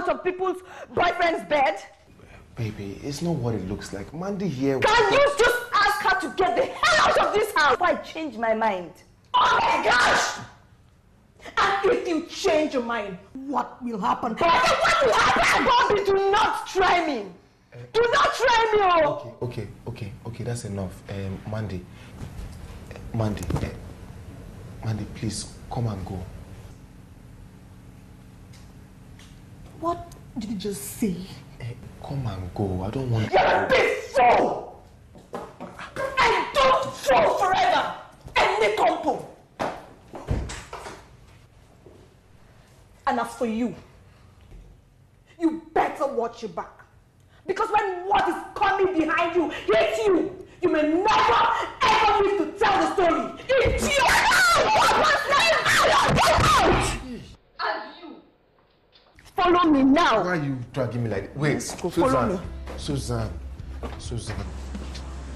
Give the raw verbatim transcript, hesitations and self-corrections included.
out of people's boyfriend's bed? Baby, it's not what it looks like. Mandy here... Can you just ask her to get the hell out of this house before I change my mind? Oh my gosh! And if you change your mind, what will happen? Bobby, what will happen? Bobby, do not try me! Do not try me! Oh. Okay, okay, okay, okay, that's enough. Um, Mandy, Mandy, uh, Mandy, please, come and go. What did you just say? Uh, come and go. I don't want to... You're a big fool! And don't fool forever! Any compo! And as for you, you better watch your back. Because when what is coming behind you hits you, you may never ever wish to tell the story. It's you! And you! Follow me now! Why are you dragging me like that? Wait, Let's go, Susan, follow me. Susan, Susan.